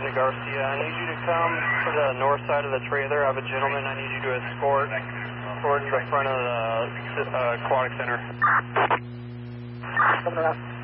Agent Garcia. I need you to come to the north side of the trailer. I have a gentleman I need you to escort towards the front of the aquatic center. Coming around.